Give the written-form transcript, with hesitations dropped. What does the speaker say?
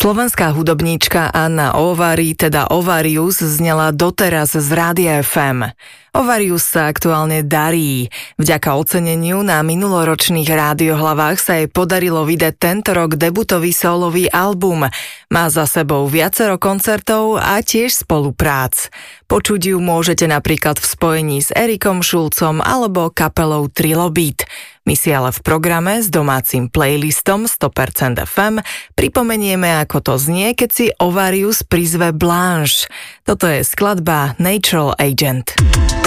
Slovenská hudobníčka Anna Ovary, teda Ovarius, znela doteraz z Rádia FM. Ovarius sa aktuálne darí. Vďaka oceneniu na minuloročných rádiohlavách sa jej podarilo vydať tento rok debutový sólový album. Má za sebou viacero koncertov a tiež spoluprác. Počuť ju môžete napríklad v spojení s Erikom Šulcom alebo kapelou Trilobit. My si ale v programe s domácim playlistom 100% FM pripomenieme, ako to znie, keď si Ovarius prizve Blanche. Toto je skladba Natural Agent.